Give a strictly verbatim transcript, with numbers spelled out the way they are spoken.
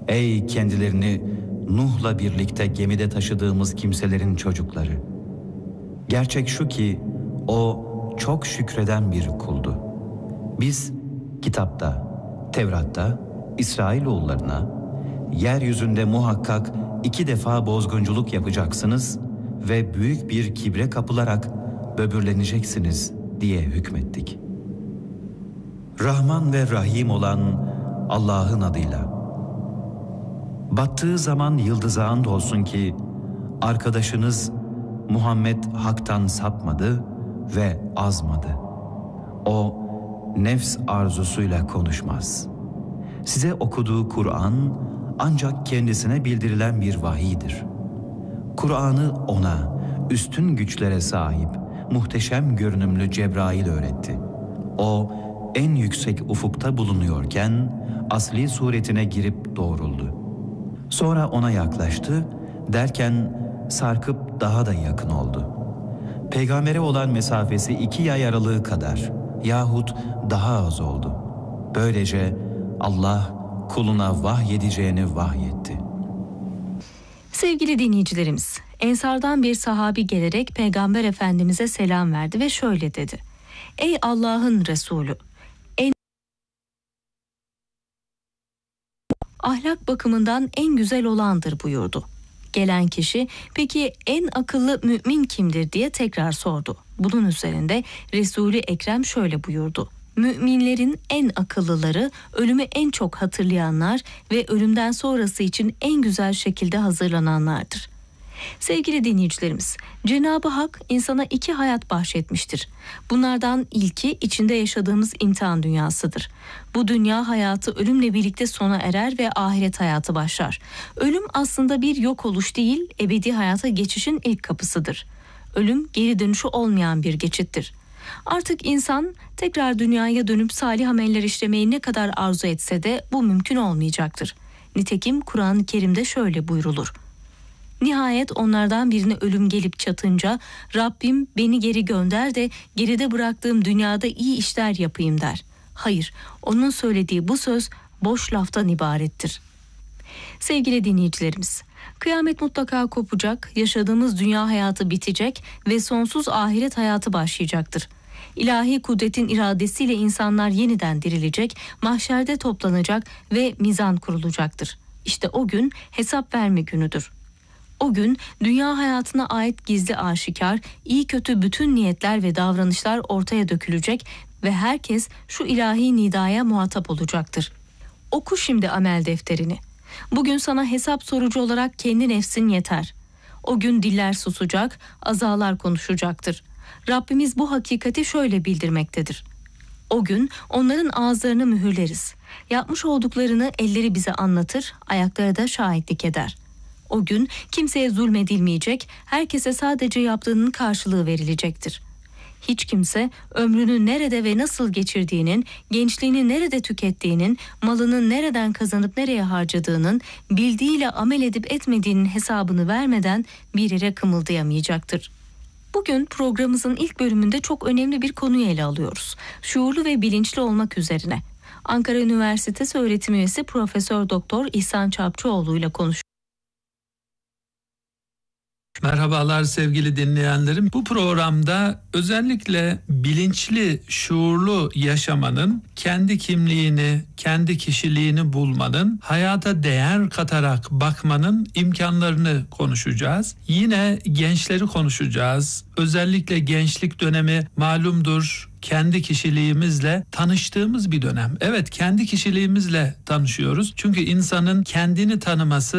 Ey kendilerini Nuh'la birlikte gemide taşıdığımız kimselerin çocukları! Gerçek şu ki o çok şükreden bir kuldu. Biz kitapta, Tevrat'ta İsrailoğullarına yeryüzünde muhakkak iki defa bozgunculuk yapacaksınız ve büyük bir kibre kapılarak böbürleneceksiniz diye hükmettik. Rahman ve Rahim olan Allah'ın adıyla. Battığı zaman yıldıza andolsun ki arkadaşınız Muhammed haktan sapmadı ve azmadı. O nefs arzusuyla konuşmaz. Size okuduğu Kur'an ancak kendisine bildirilen bir vahiydir. Kur'an'ı ona üstün güçlere sahip, muhteşem görünümlü Cebrail öğretti. O en yüksek ufukta bulunuyorken asli suretine girip doğruldu. Sonra ona yaklaştı, derken sarkıp daha da yakın oldu. Peygambere olan mesafesi iki yay aralığı kadar yahut daha az oldu. Böylece Allah kuluna vahyedeceğini vahyetti. Sevgili dinleyicilerimiz, Ensardan bir sahabi gelerek Peygamber Efendimiz'e selam verdi ve şöyle dedi: Ey Allah'ın Resulü, en ahlak bakımından en güzel olandır buyurdu. Gelen kişi peki en akıllı mümin kimdir diye tekrar sordu. Bunun üzerinde Resul-i Ekrem şöyle buyurdu: Müminlerin en akıllıları, ölümü en çok hatırlayanlar ve ölümden sonrası için en güzel şekilde hazırlananlardır. Sevgili dinleyicilerimiz, Cenab-ı Hak insana iki hayat bahşetmiştir. Bunlardan ilki içinde yaşadığımız imtihan dünyasıdır. Bu dünya hayatı ölümle birlikte sona erer ve ahiret hayatı başlar. Ölüm aslında bir yok oluş değil, ebedi hayata geçişin ilk kapısıdır. Ölüm geri dönüşü olmayan bir geçittir. Artık insan tekrar dünyaya dönüp salih ameller işlemeyi ne kadar arzu etse de bu mümkün olmayacaktır. Nitekim Kur'an-ı Kerim'de şöyle buyrulur: Nihayet onlardan birine ölüm gelip çatınca Rabbim beni geri gönder de geride bıraktığım dünyada iyi işler yapayım der. Hayır, onun söylediği bu söz boş laftan ibarettir. Sevgili dinleyicilerimiz, kıyamet mutlaka kopacak, yaşadığımız dünya hayatı bitecek ve sonsuz ahiret hayatı başlayacaktır. İlahi kudretin iradesiyle insanlar yeniden dirilecek, mahşerde toplanacak ve mizan kurulacaktır. İşte o gün hesap verme günüdür. O gün dünya hayatına ait gizli aşikar, iyi kötü bütün niyetler ve davranışlar ortaya dökülecek ve herkes şu ilahi nidaya muhatap olacaktır. Oku şimdi amel defterini. Bugün sana hesap sorucu olarak kendi nefsin yeter. O gün diller susacak, azalar konuşacaktır. Rabbimiz bu hakikati şöyle bildirmektedir: O gün onların ağızlarını mühürleriz. Yapmış olduklarını elleri bize anlatır, ayakları da şahitlik eder. O gün kimseye zulmedilmeyecek, herkese sadece yaptığının karşılığı verilecektir. Hiç kimse ömrünü nerede ve nasıl geçirdiğinin, gençliğini nerede tükettiğinin, malını nereden kazanıp nereye harcadığının, bildiğiyle amel edip etmediğinin hesabını vermeden bir yere kımıldayamayacaktır. Bugün programımızın ilk bölümünde çok önemli bir konuyu ele alıyoruz. Şuurlu ve bilinçli olmak üzerine. Ankara Üniversitesi öğretim üyesi Profesör Doktor İhsan Çapçıoğlu ile konuşuyoruz. Merhabalar sevgili dinleyenlerim. Bu programda özellikle bilinçli, şuurlu yaşamanın, kendi kimliğini, kendi kişiliğini bulmanın, hayata değer katarak bakmanın imkanlarını konuşacağız. Yine gençleri konuşacağız. Özellikle gençlik dönemi malumdur, kendi kişiliğimizle tanıştığımız bir dönem. Evet, kendi kişiliğimizle tanışıyoruz. Çünkü insanın kendini tanıması